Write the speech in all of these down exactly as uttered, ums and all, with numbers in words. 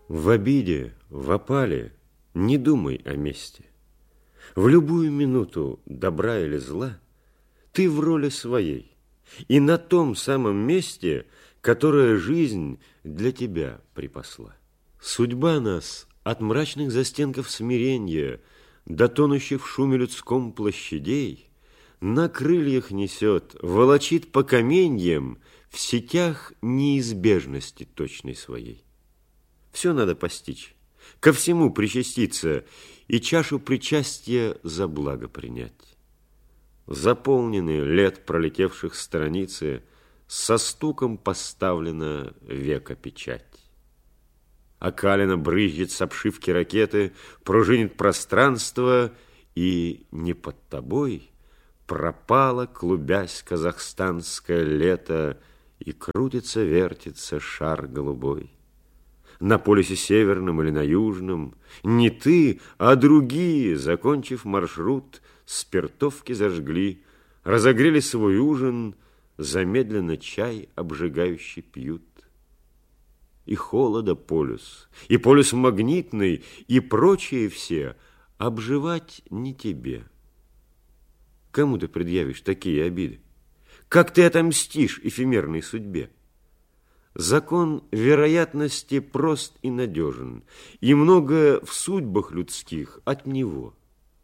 В обиде, в опале не думай о мести. В любую минуту добра или зла ты в роли своей и на том самом месте, которое жизнь для тебя припасла. Судьба нас от мрачных застенков смирения до тонущих в шуме людском площадей на крыльях несет, волочит по каменьям в сетях неизбежности точной своей. Все надо постичь, ко всему причаститься и чашу причастия за благо принять. Заполнены лет пролетевших страницы, со стуком поставлена века печать. Окалина брызжет с обшивки ракеты, пружинит пространство, и не под тобой пропало, клубясь, казахстанское лето, и крутится-вертится шар голубой. На полюсе северном или на южном не ты, а другие, закончив маршрут, спиртовки зажгли, разогрели свой ужин, замедленно чай обжигающий пьют. И холода полюс, и полюс магнитный, и прочие все обживать не тебе. Кому ты предъявишь такие обиды? Как ты отомстишь эфемерной судьбе? Закон вероятности прост и надежен, и многое в судьбах людских от него.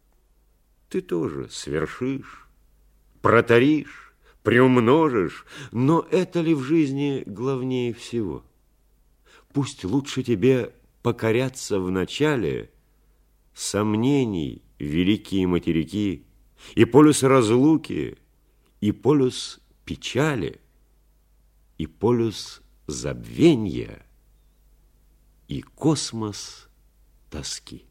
Ты тоже свершишь, протаришь, приумножишь, но это ли в жизни главнее всего? Пусть лучше тебе покоряться в начале сомнений великие материки, и полюс разлуки, и полюс печали, и полюс забвенья, и космос тоски.